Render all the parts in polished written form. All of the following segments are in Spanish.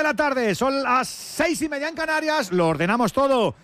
la tarde, son las 6:30 en Canarias, lo ordenamos todo.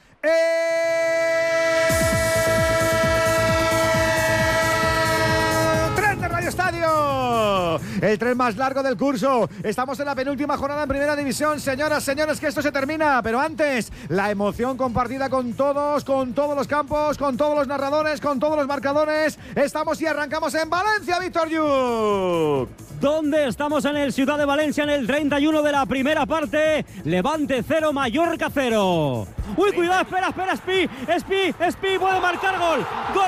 ¡Tren de Radio Estadio! El tren más largo del curso. Estamos en la penúltima jornada en Primera División. Señoras, señores, que esto se termina. Pero antes, la emoción compartida con todos los campos, con todos los narradores, con todos los marcadores. Estamos y arrancamos en Valencia, Víctor Lluc. ¿Dónde estamos? En el Ciudad de Valencia, en el 31 de la primera parte. Levante 0, Mallorca 0. Uy, cuidado, espera, Espi puede marcar gol. Gol.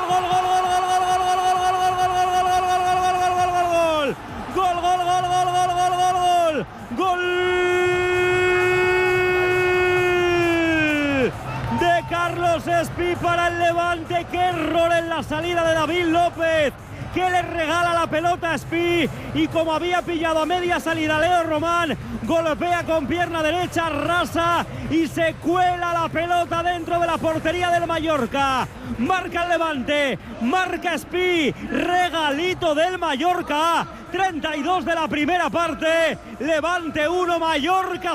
De Carlos Espi para el Levante. Qué error en la salida de David López, que le regala la pelota a Espi, y como había pillado a media salida Leo Román, golpea con pierna derecha, rasa y se cuela la pelota dentro de la portería del Mallorca. Marca el Levante, marca Espi, regalito del Mallorca. 32 de la primera parte, Levante 1, Mallorca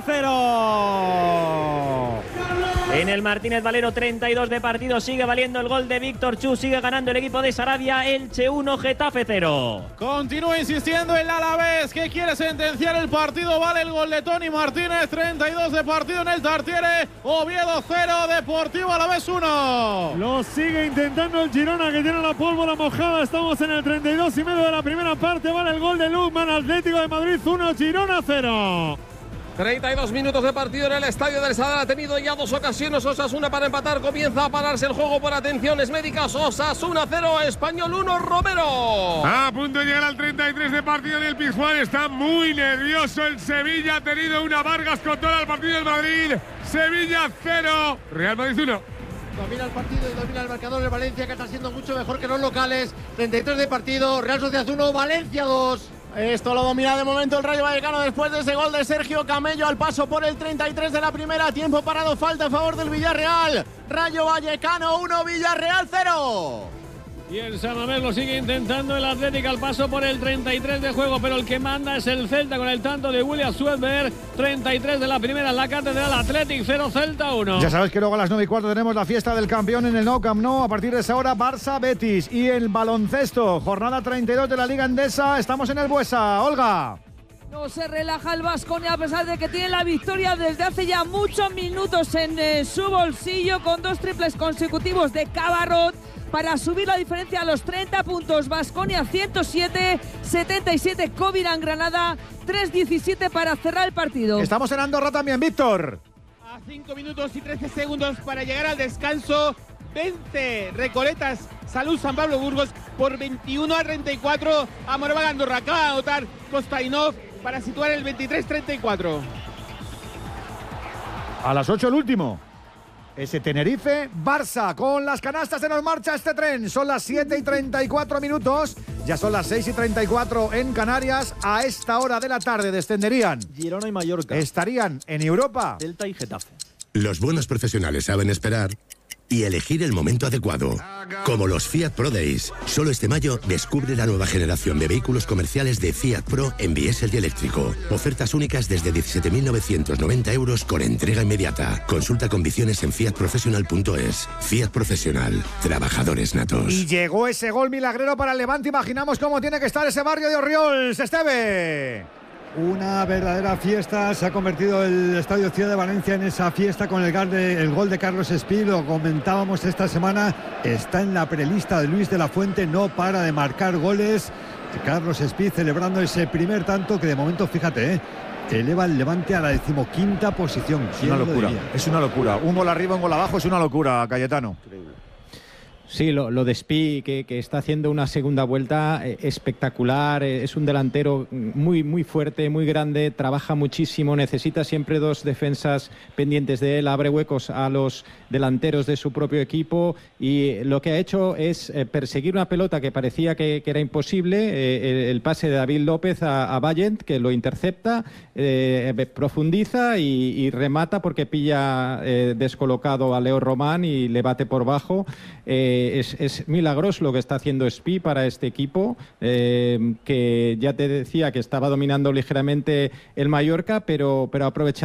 0. En el Martínez Valero, 32 de partido, sigue valiendo el gol de Víctor Chu, sigue ganando el equipo de Sarabia. Elche 1, Getafe 0. Continúa insistiendo el Alavés, que quiere sentenciar el partido, vale el gol de Tony Martínez. 32 de partido en el Tartiere, Oviedo 0, Deportivo Alavés 1. Lo sigue intentando el Girona, que tiene la pólvora mojada. Estamos en el 32 y medio de la primera parte, vale el gol de Lukman. Atlético de Madrid 1, Girona 0. 32 minutos de partido en el estadio del Sadar. Ha tenido ya dos ocasiones Osasuna para empatar. Comienza a pararse el juego por atenciones médicas. Osasuna 0, Español 1, Romero. A punto de llegar al 33 de partido en el Pizjuán. Está muy nervioso el Sevilla. Ha tenido una Vargas controla el partido del Madrid. Sevilla 0, Real Madrid 1. Domina el partido y domina el marcador de Valencia, que está siendo mucho mejor que los locales. 33 de partido, Real Sociedad 1, Valencia 2. Esto lo domina de momento el Rayo Vallecano después de ese gol de Sergio Camello al paso por el 33 de la primera. Tiempo parado, falta a favor del Villarreal. Rayo Vallecano 1, Villarreal 0. Y el San Mamés lo sigue intentando el Atlético al paso por el 33 de juego, pero el que manda es el Celta con el tanto de William Swedberg. 33 de la primera en la Catedral. Athletic 0, Celta 1. Ya sabes que luego a las 9:15 tenemos la fiesta del campeón en el Nou Camp Nou. A partir de esa hora, Barça-Betis. Y el baloncesto, jornada 32 de la Liga Endesa. Estamos en el Buesa. Olga. No se relaja el Baskonia a pesar de que tiene la victoria desde hace ya muchos minutos en su bolsillo, con 2 triples consecutivos de Cabarrot para subir la diferencia a los 30 puntos. Baskonia 107-77, Covirán Granada 3-17 para cerrar el partido. Estamos en Andorra también, Víctor. A 5 minutos y 13 segundos para llegar al descanso. Vence Recoletas Salud San Pablo Burgos por 21-34 a Moraván Andorra. Acaba de anotar Kostainov para situar el 23-34. A las 8 el último. Ese Tenerife-Barça, con las canastas se nos marcha este tren. Son las 7:34 minutos. Ya son las 6:34 en Canarias. A esta hora de la tarde descenderían Girona y Mallorca. Estarían en Europa Celta y Getafe. Los buenos profesionales saben esperar y elegir el momento adecuado. Como los Fiat Pro Days. Solo este mayo descubre la nueva generación de vehículos comerciales de Fiat Pro en diésel y eléctrico. Ofertas únicas desde 17.990 euros con entrega inmediata. Consulta condiciones en fiatprofessional.es. Fiat Profesional. Trabajadores natos. Y llegó ese gol milagrero para el Levante. Imaginamos cómo tiene que estar ese barrio de Orriols. Esteve. Una verdadera fiesta, se ha convertido el Estadio Ciudad de Valencia en esa fiesta con el gol de Carlos Espi. Lo comentábamos esta semana, está en la prelista de Luis de la Fuente, no para de marcar goles. Carlos Espi celebrando ese primer tanto que de momento, fíjate, eleva el Levante a la 15ª posición. Es una locura, es una locura. Un gol arriba, un gol abajo, es una locura, Cayetano. Sí, lo de Espi, que está haciendo una segunda vuelta espectacular. Es un delantero muy, muy fuerte, muy grande, trabaja muchísimo, necesita siempre 2 defensas pendientes de él, abre huecos a los delanteros de su propio equipo, y lo que ha hecho es perseguir una pelota que parecía que era imposible, el pase de David López a Vallent, que lo intercepta, profundiza y remata porque pilla descolocado a Leo Román y le bate por bajo. Es milagroso lo que está haciendo Espi para este equipo, que ya te decía que estaba dominando ligeramente el Mallorca, pero aprovechando